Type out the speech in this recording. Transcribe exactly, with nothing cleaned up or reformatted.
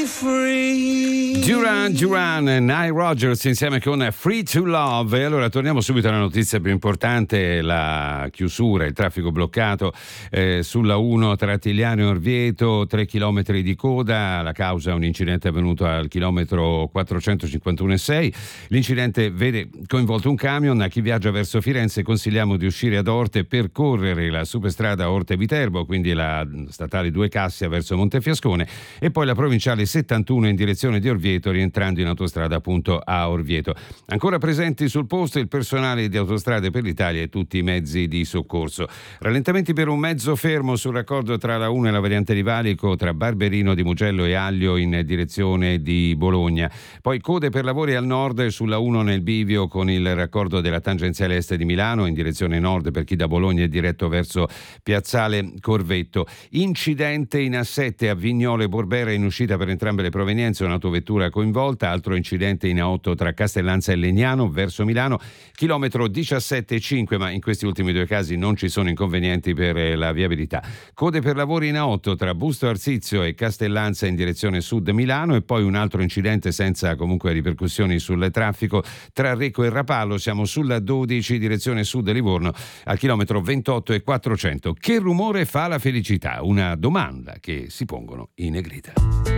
free. Duran Duran, Nile Rodgers insieme con Free to Love. E allora torniamo subito alla notizia più importante, la chiusura, il traffico bloccato eh, sulla uno tra Tigliano e Orvieto, tre chilometri di coda. La causa è un incidente avvenuto al chilometro quattrocentocinquantuno e sei. L'incidente vede coinvolto un camion. A chi viaggia verso Firenze consigliamo di uscire ad Orte, percorrere la superstrada Orte-Viterbo, quindi la statale due Cassia verso Montefiascone, e poi la provinciale settantuno in direzione di Orvieto, rientrando in autostrada appunto a Orvieto. Ancora presenti sul posto il personale di Autostrade per l'Italia e tutti i mezzi di soccorso. Rallentamenti per un mezzo fermo sul raccordo tra la uno e la variante di Valico, tra Barberino di Mugello e Aglio in direzione di Bologna. Poi code per lavori al nord sulla uno nel bivio con il raccordo della tangenziale est di Milano in direzione nord per chi da Bologna è diretto verso Piazzale Corvetto. Incidente in A sette a Vignole Borbera in uscita per entrambe le provenienze, un'autovettura coinvolta. Altro incidente in A otto tra Castellanza e Legnano verso Milano, chilometro diciassette e cinque, ma in questi ultimi due casi non ci sono inconvenienti per la viabilità. Code per lavori in A otto tra Busto Arsizio e Castellanza in direzione sud Milano, e poi un altro incidente senza comunque ripercussioni sul traffico tra Recco e Rapallo. Siamo sulla dodici direzione sud Livorno al chilometro ventotto e quattrocento. Che rumore fa la felicità? Una domanda che si pongono in Negrita.